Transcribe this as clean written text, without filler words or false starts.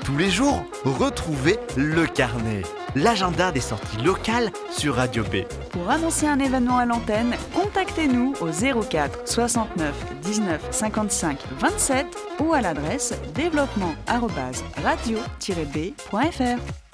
Tous les jours, retrouvez le carnet, l'agenda des sorties locales sur Radio B. Pour annoncer un événement à l'antenne, contactez-nous au 04 69 19 55 27 ou à l'adresse développement@radio-b.fr.